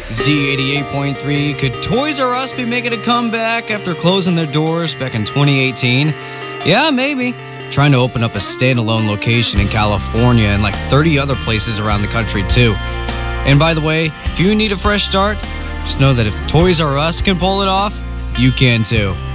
Z88.3. Could Toys R Us be making a comeback after closing their doors back in 2018? Yeah, maybe. Trying to open up a standalone location in California and like 30 other places around the country too. And by the way, if you need a fresh start, just know that if Toys R Us can pull it off, you can too.